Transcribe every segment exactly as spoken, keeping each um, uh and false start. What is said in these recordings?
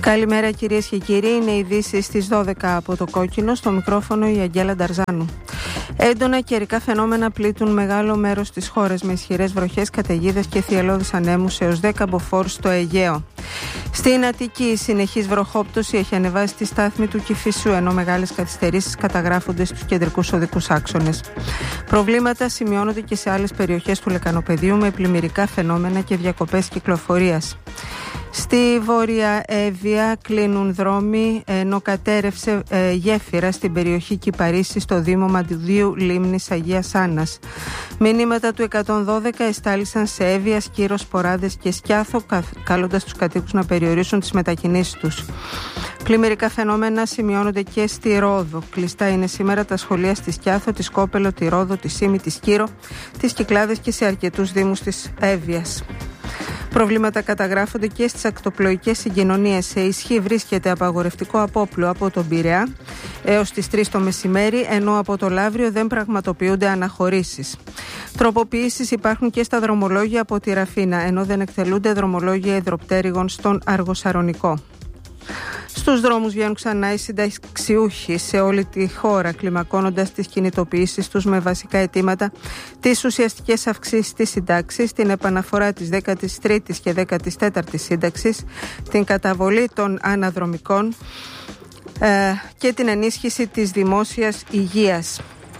Καλημέρα κυρίες και κύριοι, είναι οι ειδήσεις στις δώδεκα από το Κόκκινο, στο μικρόφωνο η Αγγέλα Νταρζάνου. Έντονα καιρικά φαινόμενα πλήττουν μεγάλο μέρος της χώρας με ισχυρές βροχές, καταιγίδες και θυελλώδεις ανέμους έως δέκα μποφόρ στο Αιγαίο. Στην Αττική η συνεχής βροχόπτωση έχει ανεβάσει τη στάθμη του Κηφισού, ενώ μεγάλες καθυστερήσεις καταγράφονται στους κεντρικούς οδικούς άξονες. Προβλήματα σημειώνονται και σε άλλες περιοχές του Λεκανοπεδίου με πλημμυρικά φαινόμενα και διακοπές κυκλοφορίας. Στη Βόρεια Εύβοια κλείνουν δρόμοι, ενώ κατέρευσε ε, γέφυρα στην περιοχή Κυπαρίσσης στο Δήμο Μαντουδίου Λίμνης Αγίας Άννας. Μηνύματα του εκατόν δώδεκα εστάλησαν σε Εύβοια, Σκύρο, Σποράδες και Σκιάθο, καλώντας τους κατοίκους να περιορίσουν τις μετακινήσεις τους. Πλημμυρικά φαινόμενα σημειώνονται και στη Ρόδο. Κλειστά είναι σήμερα τα σχολεία στη Σκιάθο, τη Σκόπελο, τη Ρόδο, τη Σύμη, τη Σκύρο, τις Κυκλάδες και σε αρκετούς δήμους της Εύβοιας. Προβλήματα καταγράφονται και στις ακτοπλοϊκές συγκοινωνίες. Σε ισχύ βρίσκεται απαγορευτικό απόπλου από τον Πειραιά έως τις τρεις το μεσημέρι, ενώ από το Λαύριο δεν πραγματοποιούνται αναχωρήσεις. Τροποποιήσεις υπάρχουν και στα δρομολόγια από τη Ραφίνα, ενώ δεν εκτελούνται δρομολόγια υδροπτέρυγων στον Αργοσαρονικό. Στους δρόμους βγαίνουν ξανά οι συνταξιούχοι σε όλη τη χώρα, κλιμακώνοντας τις κινητοποιήσεις τους με βασικά αιτήματα τις ουσιαστικές αυξήσεις της συντάξης, την επαναφορά της δέκατης τρίτης και δέκατης τέταρτης σύνταξης, την καταβολή των αναδρομικών ε, και την ενίσχυση της δημόσιας υγείας.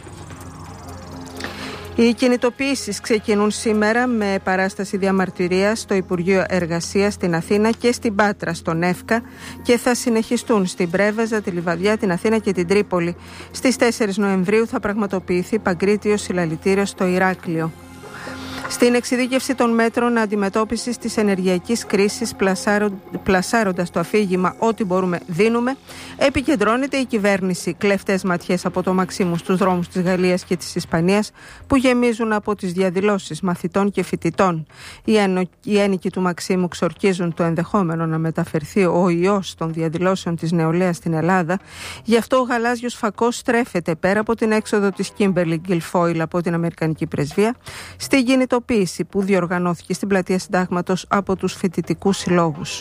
Οι κινητοποιήσεις ξεκινούν σήμερα με παράσταση διαμαρτυρίας στο Υπουργείο Εργασίας στην Αθήνα και στην Πάτρα στον ΕΦΚΑ και θα συνεχιστούν στην Πρέβεζα, τη Λιβαδιά, την Αθήνα και την Τρίπολη. Στις τέσσερις Νοεμβρίου θα πραγματοποιηθεί παγκρίτιο συλλαλητήριο στο Ηράκλειο. Στην εξειδίκευση των μέτρων αντιμετώπισης της ενεργειακής κρίσης, πλασάροντας το αφήγημα «Ό,τι μπορούμε δίνουμε», επικεντρώνεται η κυβέρνηση. Κλέφτες ματιές από το Μαξίμου στους δρόμους της Γαλλίας και της Ισπανίας, που γεμίζουν από τις διαδηλώσεις μαθητών και φοιτητών. Οι, ένο... οι ένικοι του Μαξίμου ξορκίζουν το ενδεχόμενο να μεταφερθεί ο ιός των διαδηλώσεων της νεολαίας στην Ελλάδα. Γι' αυτό ο γαλάζιος φακός στρέφεται πέρα από την έξοδο της Κίμπερλι Γκιλφόιλ από την Αμερικανική Πρεσβεία στην κινητοποίηση που διοργανώθηκε στην πλατεία Συντάγματος από τους φοιτητικούς συλλόγους.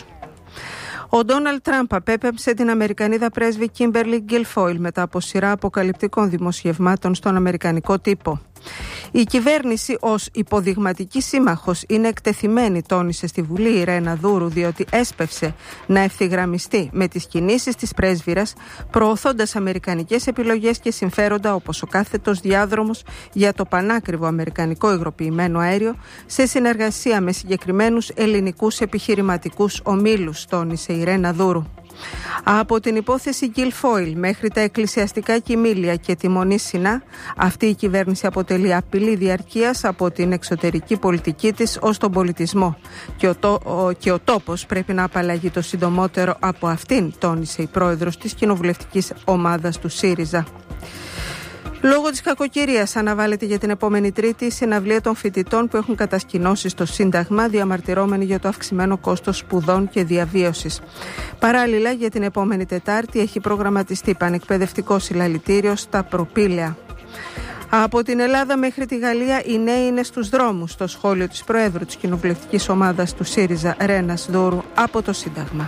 Ο Ντόναλντ Τραμπ απέπεμψε την Αμερικανίδα πρέσβη Κίμπερλι Γκιλφόιλ μετά από σειρά αποκαλυπτικών δημοσιευμάτων στον αμερικανικό τύπο. Η κυβέρνηση ως υποδειγματική σύμμαχος είναι εκτεθειμένη, τόνισε στη Βουλή η Ρένα Δούρου, διότι έσπευσε να ευθυγραμμιστεί με τις κινήσεις της πρέσβυρας, προωθώντας αμερικανικές επιλογές και συμφέροντα όπως ο κάθετος διάδρομος για το πανάκριβο αμερικανικό υγροποιημένο αέριο σε συνεργασία με συγκεκριμένους ελληνικούς επιχειρηματικούς ομίλους, τόνισε η Ρένα Δούρου. Από την υπόθεση Γκιλφόιλ μέχρι τα εκκλησιαστικά κοιμήλια και τη Μονή Σινά, αυτή η κυβέρνηση αποτελεί απειλή διαρκείας από την εξωτερική πολιτική της ως τον πολιτισμό και ο, το, ο, και ο τόπος πρέπει να απαλλαγεί το συντομότερο από αυτήν, τόνισε η πρόεδρος της κοινοβουλευτικής ομάδας του ΣΥΡΙΖΑ. Λόγω της κακοκαιρίας αναβάλλεται για την επόμενη Τρίτη η συναυλία των φοιτητών που έχουν κατασκηνώσει στο Σύνταγμα, διαμαρτυρώμενοι για το αυξημένο κόστος σπουδών και διαβίωσης. Παράλληλα, για την επόμενη Τετάρτη έχει προγραμματιστεί πανεκπαιδευτικό συλλαλητήριο στα Προπήλαια. Από την Ελλάδα μέχρι τη Γαλλία οι νέοι είναι στους δρόμους, στο σχόλιο της Προέδρου της κοινοβουλευτικής ομάδας του ΣΥΡΙΖΑ Ρένας Δούρου από το Σύνταγμα.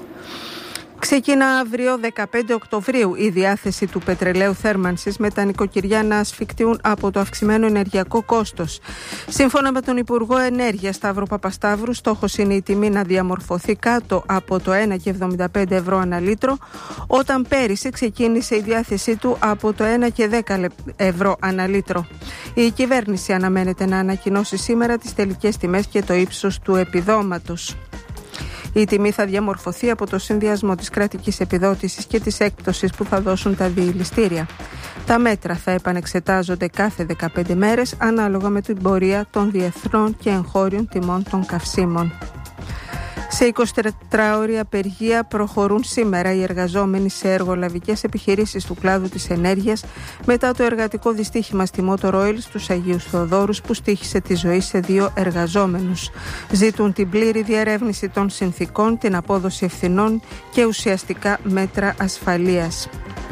Ξεκινά αύριο δεκαπέντε Οκτωβρίου η διάθεση του πετρελαίου θέρμανσης με τα νοικοκυριά να ασφικτιούν από το αυξημένο ενεργειακό κόστος. Σύμφωνα με τον Υπουργό Ενέργειας Σταύρο Παπασταύρου, στόχος είναι η τιμή να διαμορφωθεί κάτω από το ένα κόμμα εβδομήντα πέντε ευρώ ανά λίτρο, όταν πέρυσι ξεκίνησε η διάθεσή του από το ένα κόμμα δέκα ευρώ ανά λίτρο. Η κυβέρνηση αναμένεται να ανακοινώσει σήμερα τις τελικές τιμές και το ύψος του επιδόματος. Η τιμή θα διαμορφωθεί από το συνδυασμό της κρατικής επιδότησης και της έκπτωσης που θα δώσουν τα διηληστήρια. Τα μέτρα θα επανεξετάζονται κάθε δεκαπέντε μέρες ανάλογα με την πορεία των διεθνών και εγχώριων τιμών των καυσίμων. Σε εικοσιτετράωρη απεργία προχωρούν σήμερα οι εργαζόμενοι σε εργολαβικές επιχειρήσεις του κλάδου της ενέργειας μετά το εργατικό δυστύχημα στη Motor Oil στους Αγίους Θεοδόρους που στοίχισε τη ζωή σε δύο εργαζόμενους. Ζητούν την πλήρη διερεύνηση των συνθήκων, την απόδοση ευθυνών και ουσιαστικά μέτρα ασφαλείας.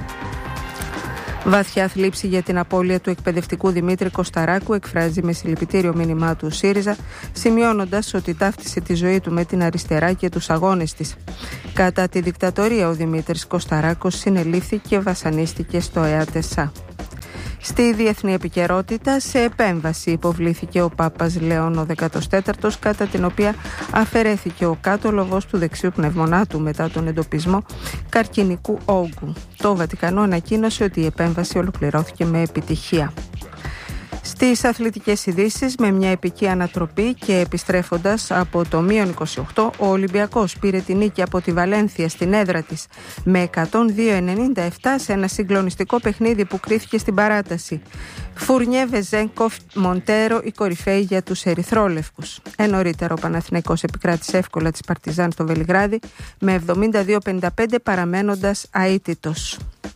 Βαθιά θλίψη για την απώλεια του εκπαιδευτικού Δημήτρη Κωσταράκου εκφράζει με συλληπιτήριο μήνυμά του ΣΥΡΙΖΑ, σημειώνοντας ότι ταύτισε τη ζωή του με την αριστερά και τους αγώνες της. Κατά τη δικτατορία ο Δημήτρης Κωσταράκος συνελήφθη και βασανίστηκε στο ΕΑΤΕΣΑ. Στη διεθνή επικαιρότητα, σε επέμβαση υποβλήθηκε ο Πάπας Λέων ο δέκατος τέταρτος, κατά την οποία αφαιρέθηκε ο κάτω λοβός του δεξιού πνευμονά του μετά τον εντοπισμό καρκινικού όγκου. Το Βατικανό ανακοίνωσε ότι η επέμβαση ολοκληρώθηκε με επιτυχία. Στις αθλητικές ειδήσεις, με μια επική ανατροπή και επιστρέφοντας από το μείον είκοσι οκτώ, ο Ολυμπιακός πήρε την νίκη από τη Βαλένθια στην έδρα της με εκατόν δύο ενενήντα επτά σε ένα συγκλονιστικό παιχνίδι που κρίθηκε στην παράταση. Φουρνιέ, Βεζέγκοφ, Μοντέρο, οι κορυφαίοι για τους ερυθρόλευκους. Ε, νωρίτερα ο Παναθηναϊκός επικράτησε εύκολα της Παρτιζάν στο Βελιγράδι με εβδομήντα δύο πενήντα πέντε παραμένοντας αίτητος.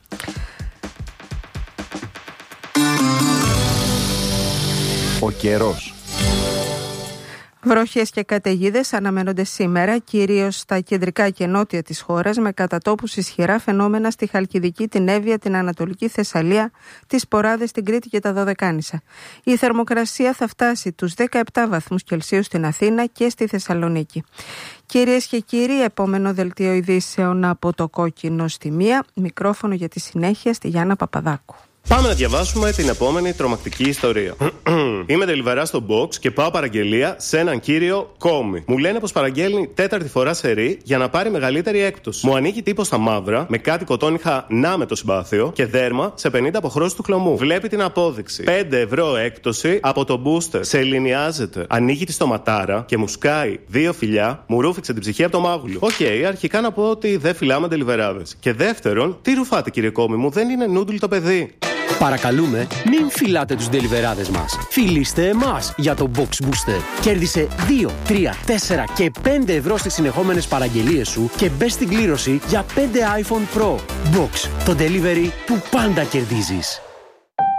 Ο καιρός. Βροχές και καταιγίδες αναμένονται σήμερα, κυρίως στα κεντρικά και νότια της χώρας, με κατά τόπους ισχυρά φαινόμενα στη Χαλκιδική, την Εύβοια, την Ανατολική Θεσσαλία, τις Ποράδες, την Κρήτη και τα Δωδεκάνησα. Η θερμοκρασία θα φτάσει τους δεκαεπτά βαθμούς Κελσίου στην Αθήνα και στη Θεσσαλονίκη. Κυρίες και κύριοι, επόμενο δελτίο ειδήσεων από το Κόκκινο στη Μία. Μικρόφωνο για τη συνέχεια στη Γιάννα Παπαδάκου. Πάμε να διαβάσουμε την επόμενη τρομακτική ιστορία. Είμαι τελιβερά στο box και πάω παραγγελία σε έναν κύριο Κόμι. Μου λένε πως παραγγέλνει τέταρτη φορά σερί για να πάρει μεγαλύτερη έκπτωση. Μου ανήκει τύπο στα μαύρα, με κάτι κοτόνιχα να με το συμπάθειο και δέρμα σε πενήντα αποχρώσεις του χλωμού. Βλέπει την απόδειξη. πέντε ευρώ έκπτωση από το booster. Σε ελληνιάζεται. Ανοίγει τη στοματάρα και μου σκάει δύο φιλιά, μου ρούφηξε την ψυχή από το μάγουλο. Οκ, okay, αρχικά να πω ότι δεν φυλάμε τελιβεράδες. Και δεύτερον, τι ρουφάτε κύριε Κόμι μου, δεν είναι νούντλ το παιδί. Παρακαλούμε, μην φυλάτε τους ντελιβεράδες μας. Φιλήστε εμάς για το Box Booster. Κέρδισε δύο, τρία, τέσσερα και πέντε ευρώ στις συνεχόμενες παραγγελίες σου και μπες στην κλήρωση για πέντε iPhone Pro. Box, το delivery που πάντα κερδίζεις.